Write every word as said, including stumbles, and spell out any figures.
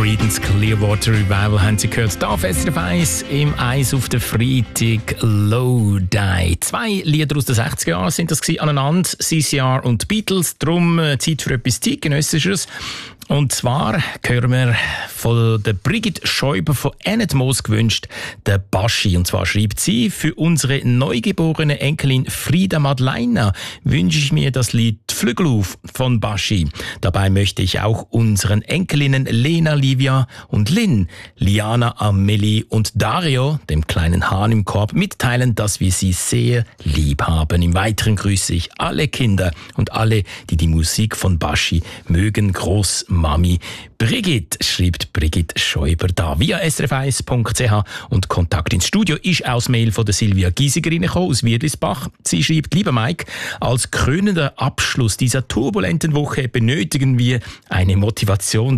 Creedence Clearwater Revival haben Sie gehört. Da auf S R F eins im Eis auf der Freitag Low Die. Zwei Lieder aus den sechziger Jahren sind das gewesen, aneinander, C C R und Beatles. Darum äh, Zeit für etwas zeitgenössisches. Und zwar hören wir von der Brigitte Schäuber von Enetmoos gewünscht, der Baschi. Und zwar schreibt sie: Für unsere neugeborene Enkelin Frida Madeleine wünsche ich mir das Lied Flügel auf von Baschi. Dabei möchte ich auch unseren Enkelinnen Lena, Livia und Lynn, Liana, Amelie und Dario, dem kleinen Hahn im Korb, mitteilen, dass wir sie sehr lieb haben. Im Weiteren grüße ich alle Kinder und alle, die die Musik von Baschi mögen. Groß Mami Brigitte, schreibt Brigitte Schäuber da via s r f eins punkt c h, und Kontakt ins Studio ist aus Mail von der Silvia Giesiger reingekommen aus Wiedlisbach. Sie schreibt: Lieber Mike, als krönender Abschluss dieser turbulenten Woche benötigen wir eine Motivation